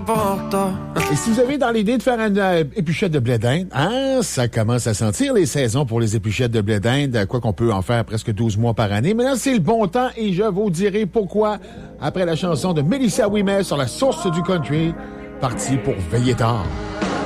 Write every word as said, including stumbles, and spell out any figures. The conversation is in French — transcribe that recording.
Et si vous avez dans l'idée de faire une euh, épluchette de blé d'Inde, hein, ça commence à sentir les saisons pour les épluchettes de blé d'Inde, quoi qu'on peut en faire presque douze mois par année. Mais là, c'est le bon temps et je vous dirai pourquoi après la chanson de Mélissa Ouimet sur la source du country, parti pour veiller tard.